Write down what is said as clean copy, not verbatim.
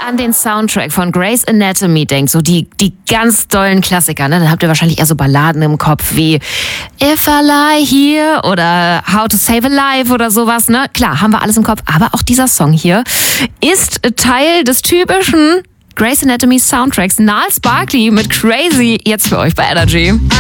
an den Soundtrack von Grey's Anatomy denkt, so die ganz dollen Klassiker, ne, dann habt ihr wahrscheinlich eher so Balladen im Kopf wie If I Lie Here oder How to Save a Life oder sowas, ne? Klar, haben wir alles im Kopf, aber auch dieser Song hier ist Teil des typischen Grey's Anatomy Soundtracks. Gnarls Barkley mit Crazy, jetzt für euch bei Energy.